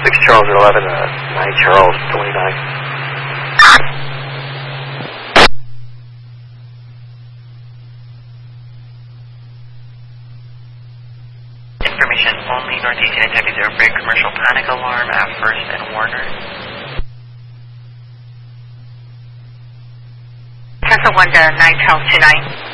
6 Charles 11, 9 Charles 29. Information only, Northeast United Taxi 0 Break, commercial panic alarm at First and Warner. Tesla 1 to 9 Charles 29.